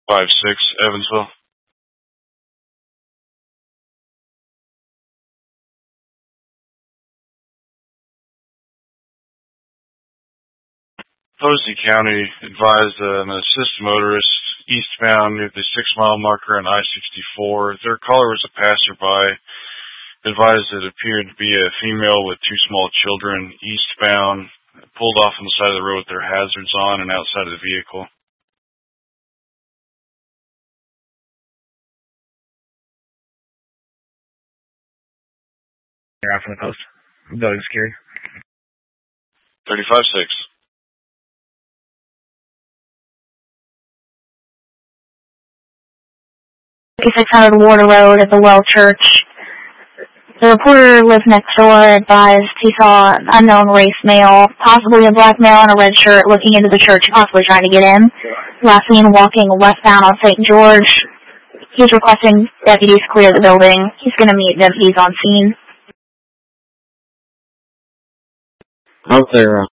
56, Evansville. Posey County advised an assist motorist eastbound near the 6-mile marker on I-64. Their caller was a passerby. Advised it appeared to be a female with 2 small children eastbound, pulled off on the side of the road with their hazards on and outside of the vehicle. You're out from the post. Building security. 35-6. Water Road at the Well Church. The reporter lives next door, advised he saw an unknown race male, possibly a black male in a red shirt, looking into the church, possibly trying to get in. Last seen walking westbound on St. George. He's requesting deputies clear the building. He's going to meet deputies on scene. How's their